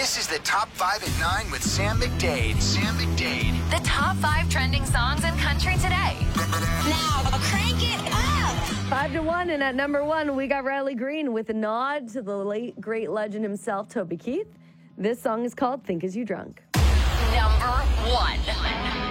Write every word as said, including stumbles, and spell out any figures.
This is the Top five at nine with Sam McDade. Sam McDade. The top five trending songs in country today. Now, crank it up! Five to one, and at number one, we got Riley Green with a nod to the late, great legend himself, Toby Keith. This song is called Think As You Drunk. Number one.